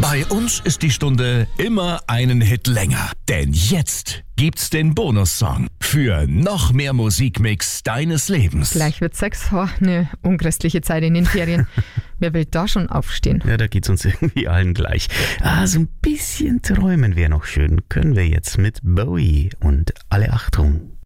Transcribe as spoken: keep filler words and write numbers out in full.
Bei uns ist die Stunde immer einen Hit länger. Denn jetzt gibt's den Bonussong für noch mehr Musikmix deines Lebens. Gleich wird Sex. Oh, eine unchristliche Zeit in den Ferien. Wer will da schon aufstehen? Ja, da geht's uns irgendwie allen gleich. Ah, so ein bisschen träumen wäre noch schön. Können wir jetzt mit Bowie und alle Achtung.